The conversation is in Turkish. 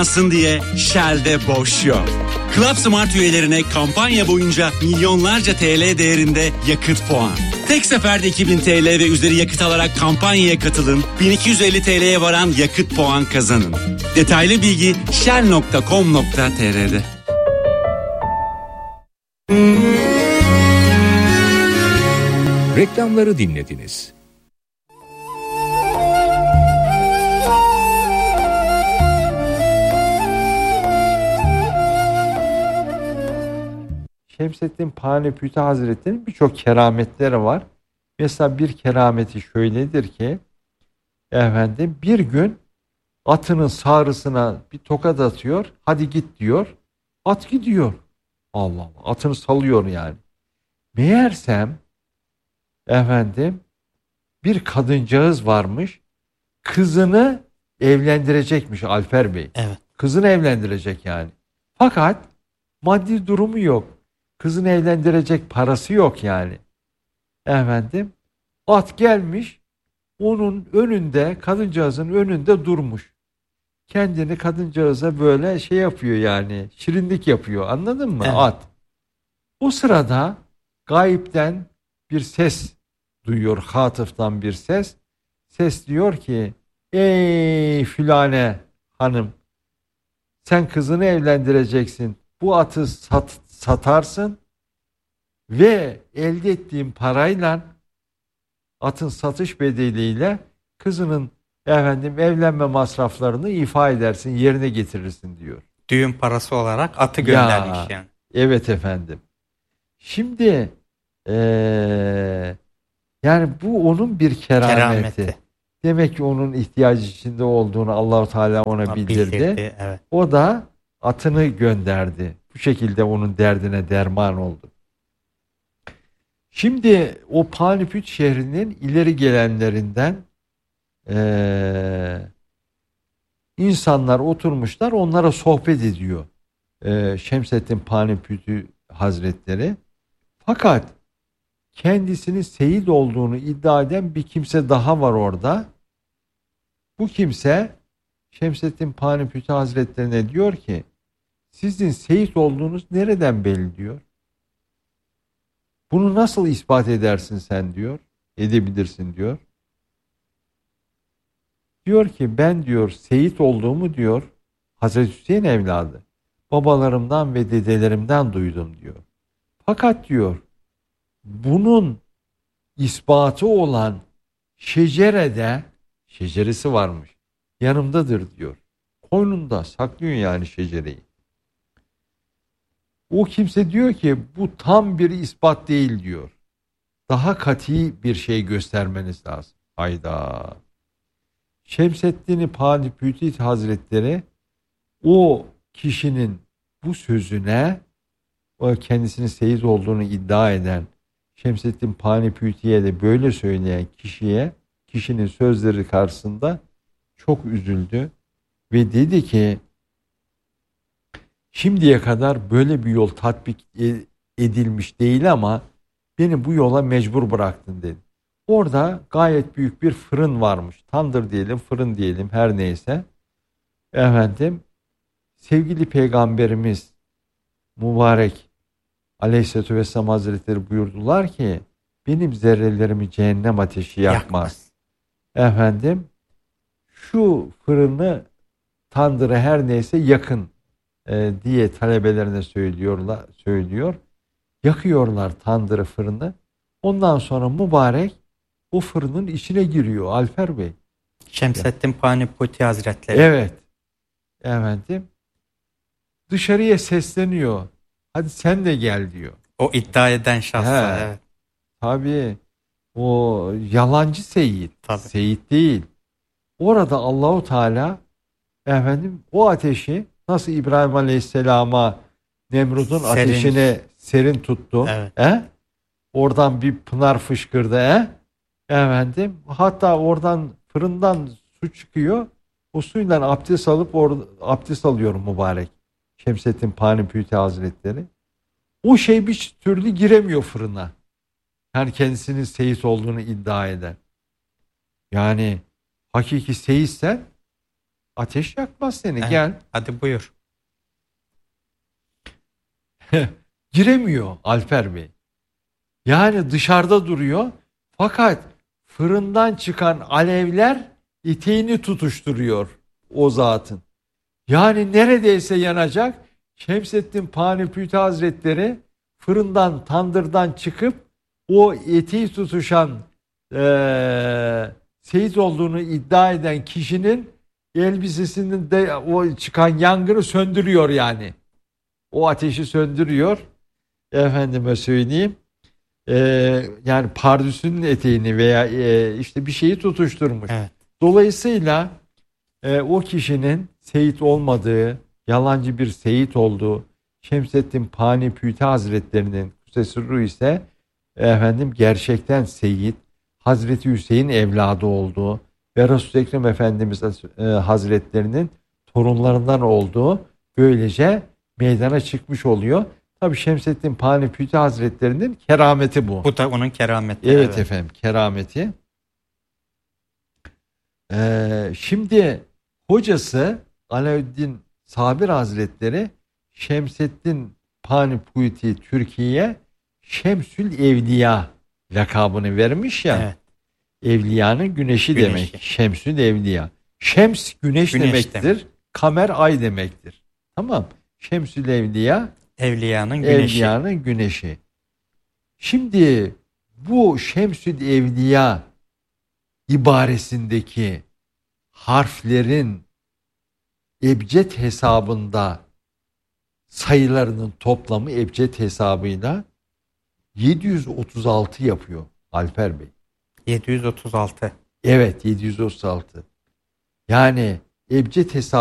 diye Shell'de boş yok. Club Smart üyelerine kampanya boyunca milyonlarca TL değerinde yakıt puan. Tek seferde 2000 TL ve üzeri yakıt alarak kampanyaya katılın. 1250 TL'ye varan yakıt puan kazanın. Detaylı bilgi shell.com.tr'de. Reklamları dinlediniz. Şemseddin Panipütü Hazretleri'nin birçok kerametleri var. Mesela bir kerameti şöyledir ki bir gün atının sağrısına bir tokat atıyor. Hadi git diyor. At gidiyor. Allah Allah. Atını salıyor yani. Meğersem bir kadıncağız varmış. Kızını evlendirecekmiş Alper Bey. Evet. Kızını evlendirecek yani. Fakat maddi durumu yok. Kızını evlendirecek parası yok yani. At gelmiş, onun önünde, kadıncağızın önünde durmuş. Kendini kadıncağıza böyle şey yapıyor yani, şirinlik yapıyor. Anladın mı? Evet. At. O sırada gayipten bir ses duyuyor, hatıftan bir ses. Ses diyor ki, ey Fülane hanım, sen kızını evlendireceksin. Bu atı satarsın ve elde ettiğin parayla atın satış bedeliyle kızının evlenme masraflarını ifa edersin, yerine getirirsin diyor. Düğün parası olarak atı göndermiş yani. Evet efendim. Şimdi yani bu onun bir kerameti. Demek ki onun ihtiyacı içinde olduğunu Allah-u Teala ona bildirdi. Evet. O da atını gönderdi. Bu şekilde onun derdine derman oldu. Şimdi o Panipüt şehrinin ileri gelenlerinden insanlar oturmuşlar, onlara sohbet ediyor Şemseddin Panipütü Hazretleri. Fakat kendisinin Seyit olduğunu iddia eden bir kimse daha var orada. Bu kimse Şemseddin Panipütü Hazretlerine diyor ki, sizin Seyit olduğunuz nereden belli diyor. Bunu nasıl ispat edersin sen diyor. Edebilirsin diyor. Diyor ki ben diyor Seyit olduğumu diyor Hazreti Hüseyin evladı babalarımdan ve dedelerimden duydum diyor. Fakat diyor bunun ispatı olan şeceresi varmış. Yanımdadır diyor. Koynunda saklıyor yani şecereyi. O kimse diyor ki bu tam bir ispat değil diyor. Daha kat'i bir şey göstermeniz lazım. Hayda. Şemseddin Panipütü Hazretleri o kişinin bu sözüne, o kendisinin Seyit olduğunu iddia eden Şemseddin Panipütü'ye de böyle söyleyen kişinin sözleri karşısında çok üzüldü ve dedi ki şimdiye kadar böyle bir yol tatbik edilmiş değil ama beni bu yola mecbur bıraktın dedi. Orada gayet büyük bir fırın varmış. Tandır diyelim, fırın diyelim, her neyse. Sevgili Peygamberimiz mübarek Aleyhisselatü Vesselam Hazretleri buyurdular ki benim zerrelerimi cehennem ateşi yakmaz. Şu fırını, tandırı her neyse yakın diye talebelerine söylüyor. Yakıyorlar tandırı, fırını. Ondan sonra mübarek o fırının içine giriyor Alper Bey. Şemseddin Panipütü Hazretleri. Evet. Dışarıya sesleniyor. Hadi sen de gel diyor. O iddia eden şahsa. Evet. Tabii. O yalancı Seyit. Tabii. Seyit değil. Orada Allahu Teala o ateşi nasıl İbrahim Aleyhisselam'a Nemrut'un ateşini serin tuttu. Evet. Oradan bir pınar fışkırdı. Hatta oradan fırından su çıkıyor. O suyla abdest alıyor mübarek Şemseddin Panipütü Hazretleri. O şey bir türlü giremiyor fırına. Yani kendisinin Seyit olduğunu iddia eden. Yani hakiki Seyitsen Ateş yakmaz seni. Evet. Gel. Hadi buyur. Giremiyor Alper Bey. Yani dışarıda duruyor. Fakat fırından çıkan alevler eteğini tutuşturuyor o zatın. Yani neredeyse yanacak. Şemseddin Panipütü Hazretleri fırından, tandırdan çıkıp o eteği tutuşan seyit olduğunu iddia eden kişinin elbisesinin de o çıkan yangını söndürüyor yani. O ateşi söndürüyor. Efendime söyleyeyim. Yani pardüsünün eteğini veya işte bir şeyi tutuşturmuş. Evet. Dolayısıyla o kişinin seyit olmadığı, yalancı bir seyit olduğu, Şemseddin Panipütü Hazretlerinin Kutsesirruh ise gerçekten seyit, Hazreti Hüseyin evladı olduğu ve Resul-i Ekrem Efendimiz Hazretlerinin torunlarından olduğu böylece meydana çıkmış oluyor. Tabi Şemseddin Panipütü Hazretlerinin kerameti bu. Bu da onun kerameti. Evet efendim, kerameti. Şimdi hocası Alaaddin Sabir Hazretleri Şemseddin Panipütü Türkiye'ye Şemsül Evliya lakabını vermiş ya. Evet. Evliyanın güneşi demek. Şemsül Evliya. Şems güneş demektir. Demek. Kamer ay demektir. Tamam. Şemsül Evliya Evliyanın güneşi. Evliyanın güneşi. Şimdi bu Şemsül Evliya ibaresindeki harflerin ebced hesabında sayılarının toplamı ebced hesabıyla 736 yapıyor Alper Bey. 736. Evet, 736. Yani ebced hesabı